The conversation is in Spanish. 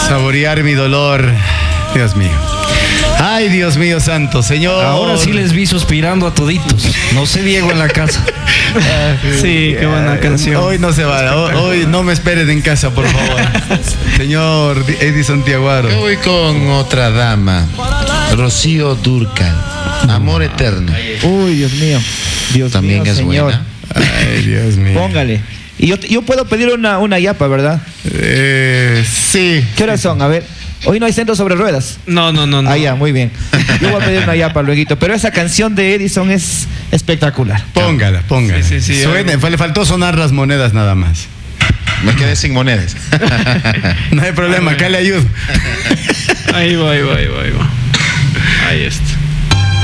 saborear mi dolor. Dios mío. Ay, Dios mío santo, Señor. Ahora sí les vi suspirando a toditos. No sé, Diego, en la casa. Sí, qué buena canción. Hoy no se va, hoy no me esperen en casa, por favor. Señor Edison Tiaguaro. Yo voy con otra dama, Rocío Dúrcal, Amor Eterno. Uy, Dios mío. Dios También mío, es señor. buena. Ay, Dios mío. Póngale. Y yo puedo pedir una yapa, ¿verdad? Sí. ¿Qué horas son? A ver. Hoy no hay centro sobre ruedas. No. Ah, ya, muy bien. Yo voy a pedir una yapa luego. Pero esa canción de Edison es espectacular. Póngala. Sí, Suene, le faltó sonar las monedas nada más. Me quedé sin monedas. No hay problema, acá le ayudo. Ahí va. Ahí está.